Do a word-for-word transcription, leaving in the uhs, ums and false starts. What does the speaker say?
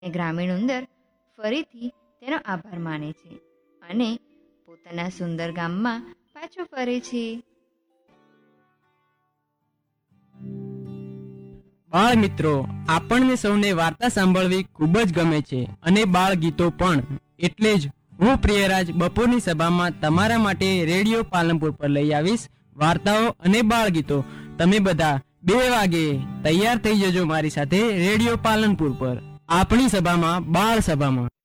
ગ્રામીણ ઉંદર ફરીથી તેનો આભાર માને છે અને પોતાના સુંદર ગામમાં પાછો ફરે છે. બાળ મિત્રો, આપણને સૌને વાર્તા સાંભળવી ખૂબ જ ગમે છે અને બાળ ગીતો પણ. એટલે જ હું પ્રિયરાજ બપોરની સભામાં તમારા માટે રેડિયો પાલનપુર પર લઈ આવીશ વાર્તાઓ અને બાળ ગીતો. તમે બધા બે વાગે તૈયાર થઈ જજો મારી સાથે રેડિયો પાલનપુર પર, આપણી સભામાં બાળ સભામાં.